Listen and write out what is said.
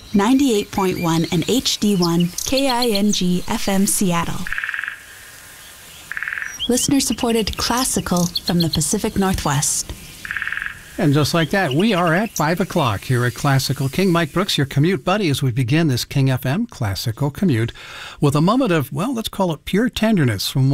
98.1 and HD1 KING FM Seattle. Listener-supported classical from the Pacific Northwest. And just like that, we are at 5 o'clock here at Classical King. Mike Brooks, your commute buddy, as we begin this King FM Classical Commute with a moment of, well, let's call it pure tenderness from